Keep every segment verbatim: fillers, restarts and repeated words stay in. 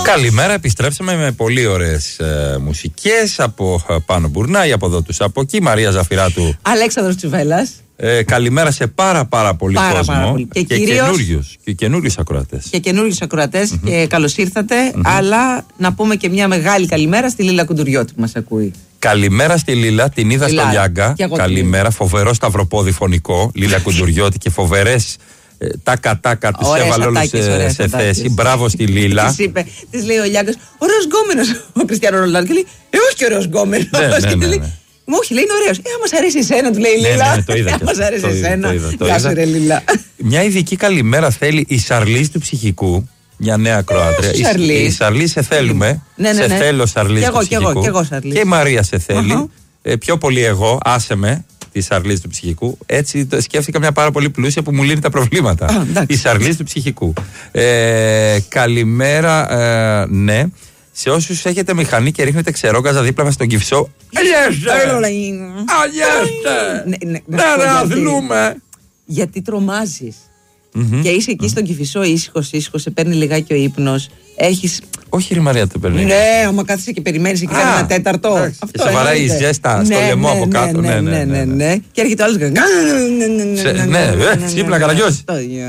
Καλημέρα, επιστρέψαμε με πολύ ωραίες ε, μουσικές από ε, Πάνο Μπουρνάη, από εδώ τους από εκεί, Μαρία Ζαφυράτου, Αλέξανδρος Τσουβέλλας. Ε, καλημέρα σε πάρα πάρα πολύ πάρα, κόσμο πάρα πολύ. Και, και κυρίως, καινούριους και καινούριους ακροατές. Και καινούριους ακροατές mm-hmm. και καλώς ήρθατε, mm-hmm. αλλά να πούμε και μια μεγάλη καλημέρα στη Λίλα Κουντουριώτη που μας ακούει. Καλημέρα στη Λίλα, την είδα στο Λιάγκα. Καλημέρα, φοβερό σταυροπόδι φωνικό, Λίλα Κουντουριώτη και φοβερές ε, τάκα τάκα τους έβαλε όλους σε, σε θέση. Μπράβο στη Λίλα. Της είπε, της λέει ο Λιάγκας, ωραίος γκόμενος ο Κριστιάνο Ρονάλντο. Και λέει, ε, όχι και ωραίος γκόμενος. Ναι, ναι, ναι, ναι. Μου όχι, λέει είναι ωραίος. Ε, μας αρέσει εσένα, του λέει η Λίλα. Ναι, ναι, το είδα. Ε, μας αρέσει εσένα. Γεια σου, ρε Λίλα. Μια ειδική καλημέρα θέλει η Σαρλής του Ψυχικού. Μια νέα Κροάτρια. Η Σαρλή σε θέλουμε. Ναι, ναι, ναι. Σε θέλω, Σαρλή του Ψυχικού. Και εγώ, Σαρλή. Και η Μαρία σε θέλει. Uh-huh. Ε, πιο πολύ εγώ, άσε με, τη Σαρλή του Ψυχικού. Έτσι το σκέφτηκα μια πάρα πολύ πλούσια που μου λύνει τα προβλήματα. Ah, η Σαρλή του Ψυχικού. Ε, καλημέρα, ε, ναι. Σε όσους έχετε μηχανή και ρίχνετε ξερόγκαζα δίπλα μας στον Κυφσό. Αγιέστε! Αγιέστε! Να ραθλούμε! Γιατί τρομάζεις. Mm-hmm. Και είσαι εκεί mm-hmm. στον Κηφισό ήσυχος, ήσυχος, σε παίρνει λιγάκι ο ύπνος. Έχεις... Όχι, ρε Μαρία, το παίρνει. Ναι, άμα κάθεσαι και περιμένεις εκεί κάνει ένα τέταρτο. Αυτό και σε βαράει η ζέστα στο λαιμό από κάτω. Ναι, ναι, ναι, ναι. Και έρχεται ο άλλος. Ναι, ξύπνα, Καραγιώση.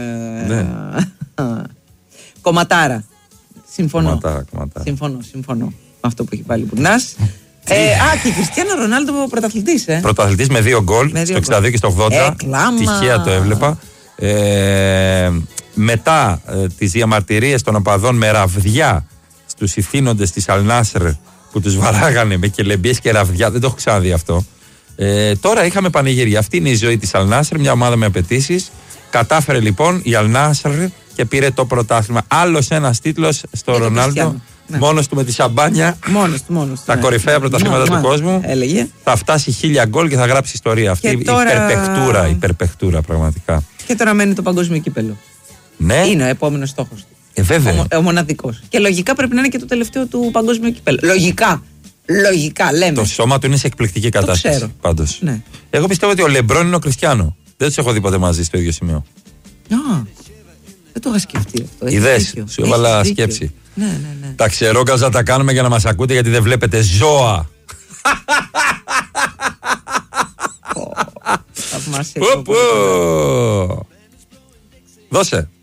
Κομματάρα. Συμφωνώ. Κομματάρα, κομματάρα. Συμφωνώ, συμφωνώ. Αυτό που έχει βάλει Μπουρνάς. Ε, α, και η Κριστιάνο Ρονάλντο πρωταθλητής. Ε. Πρωταθλητής με δύο γκολ, στο εξήντα δύο και στο ογδόντα. Τυχαία το έβλεπα. Ε, μετά ε, τις διαμαρτυρίες των οπαδών με ραβδιά στους ηθήνοντες της Αλνάσρ που τους βαράγανε με κελεμπίες και ραβδιά, δεν το έχω ξαναδεί αυτό. Ε, τώρα είχαμε πανηγύρια. Αυτή είναι η ζωή της Αλνάσρ, μια ομάδα με απαιτήσεις. Κατάφερε λοιπόν η Αλνάσρ και πήρε το πρωτάθλημα. Άλλος ένας τίτλος στο Ρονάλντο. Ναι. Μόνος του με τη σαμπάνια. Μόνος του, μόνος του. Τα ναι. κορυφαία πρωταθλήματα του κόσμου. Έλεγε. Θα φτάσει χίλια γκολ και θα γράψει ιστορία. Αυτή η τώρα... υπερπεχτούρα, υπερπεχτούρα πραγματικά. Και τώρα μένει το παγκόσμιο κύπελο. Ναι. Είναι ο επόμενος στόχος του. Ε, βέβαια. Ο, ο μοναδικός. Και λογικά πρέπει να είναι και το τελευταίο του παγκόσμιο κύπελο. Λογικά. Λογικά, λέμε. Το σώμα του είναι σε εκπληκτική κατάσταση. Το ξέρω. Πάντως. Ναι. Εγώ πιστεύω ότι ο Λεμπρόν είναι ο Κριστιάνο. Δεν τους έχω δει ποτέ μαζί στο ίδιο σημείο. Α, δεν το είχα σκεφτεί αυτό. Ιδέες, σου έβαλα σκέψη. Ναι, ναι, ναι. Τα ξερόγκαζα τα κάνουμε για να μας ακούτε γιατί δεν βλέπετε ζώα. Θαυμάσια. Δώσε.